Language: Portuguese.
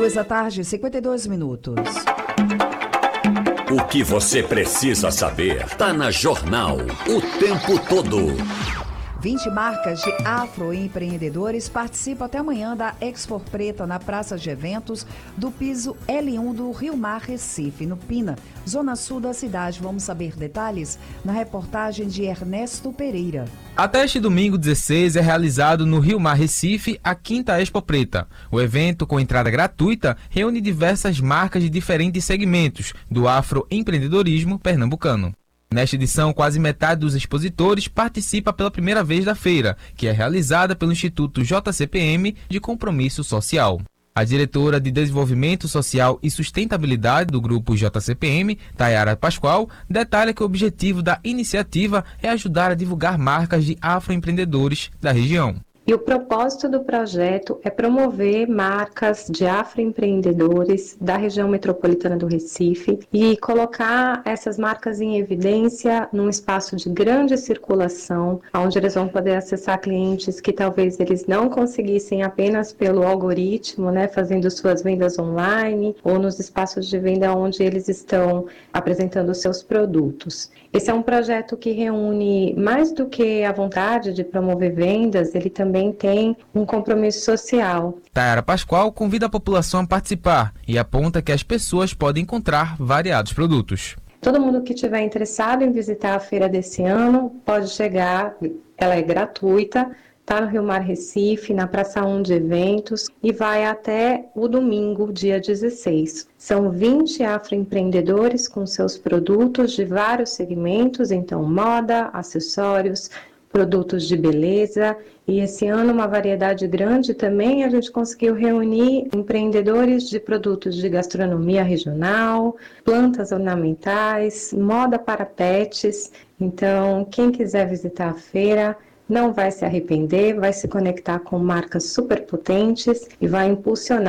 2h52. O que você precisa saber tá na Jornal o tempo todo. 20 marcas de afroempreendedores participam até amanhã da Expo Preta na Praça de Eventos do piso L1 do Rio Mar Recife, no Pina, zona sul da cidade. Vamos saber detalhes na reportagem de Ernesto Pereira. Até este domingo 16 é realizado no Rio Mar Recife a 5ª Expo Preta. O evento, com entrada gratuita, reúne diversas marcas de diferentes segmentos do afroempreendedorismo pernambucano. Nesta edição, quase metade dos expositores participa pela primeira vez da feira, que é realizada pelo Instituto JCPM de Compromisso Social. A diretora de Desenvolvimento Social e Sustentabilidade do grupo JCPM, Tayara Pascoal, detalha que o objetivo da iniciativa é ajudar a divulgar marcas de afroempreendedores da região. E o propósito do projeto é promover marcas de afroempreendedores da região metropolitana do Recife e colocar essas marcas em evidência num espaço de grande circulação, onde eles vão poder acessar clientes que talvez eles não conseguissem apenas pelo algoritmo, fazendo suas vendas online ou nos espaços de venda onde eles estão apresentando seus produtos. Esse é um projeto que reúne mais do que a vontade de promover vendas, ele também tem um compromisso social. Tayara Pascoal convida a população a participar e aponta que as pessoas podem encontrar variados produtos. Todo mundo que estiver interessado em visitar a feira desse ano pode chegar, ela é gratuita, está no Rio Mar Recife, na Praça 1 de Eventos e vai até o domingo, dia 16. São 20 afroempreendedores com seus produtos de vários segmentos, então moda, acessórios, produtos de beleza, e esse ano uma variedade grande também. A gente conseguiu reunir empreendedores de produtos de gastronomia regional, plantas ornamentais, moda para pets. Então, quem quiser visitar a feira não vai se arrepender, vai se conectar com marcas super potentes e vai impulsionar